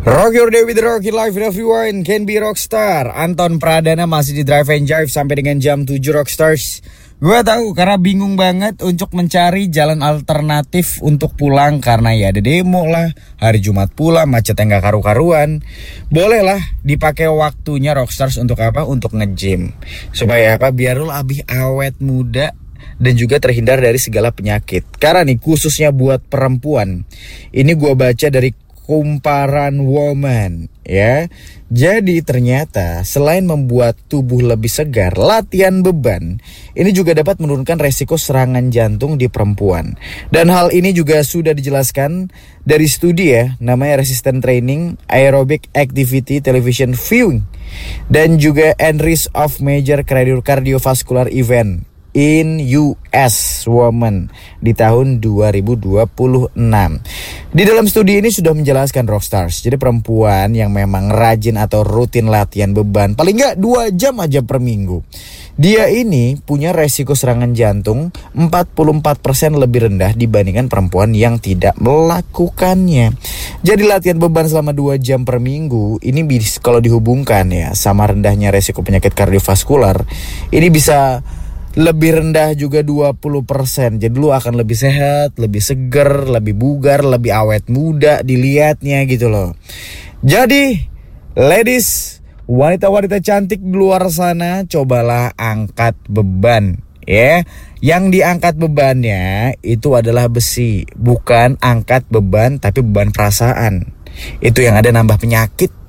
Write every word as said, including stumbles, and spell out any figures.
Rock your day with the Rocky Life, everyone can be rockstar. Anton Pradana masih di Drive and Jive sampai dengan jam tujuh Rockstars. Gue tahu karena bingung banget untuk mencari jalan alternatif untuk pulang karena ya ada demo lah, hari Jumat pula macetnya gak karu-karuan. Boleh lah dipakai waktunya Rockstars untuk apa? Untuk nge-gym. Supaya apa? Biar lo lebih awet muda dan juga terhindar dari segala penyakit. Karena nih khususnya buat perempuan, ini gue baca dari Kumparan Woman ya. Jadi ternyata selain membuat tubuh lebih segar, latihan beban ini juga dapat menurunkan resiko serangan jantung di perempuan. Dan hal ini juga sudah dijelaskan dari studi ya, namanya Resistance Training, Aerobic Activity Television Viewing, dan juga and risk of major cardiovascular event in U S Women di tahun dua ribu dua puluh enam. Di dalam studi ini sudah menjelaskan Rockstars, jadi perempuan yang memang rajin atau rutin latihan beban paling nggak dua jam aja per minggu, dia ini punya resiko serangan jantung empat puluh empat persen lebih rendah dibandingkan perempuan yang tidak melakukannya. Jadi latihan beban selama dua jam per minggu ini bisa, kalau dihubungkan ya sama rendahnya resiko penyakit kardiovaskular, ini bisa lebih rendah juga dua puluh persen. Jadi lu akan lebih sehat, lebih seger, lebih bugar, lebih awet muda dilihatnya gitu loh. Jadi ladies, wanita-wanita cantik di luar sana, cobalah angkat beban ya. Yang diangkat bebannya itu adalah besi, bukan angkat beban tapi beban perasaan. Itu yang ada nambah penyakit.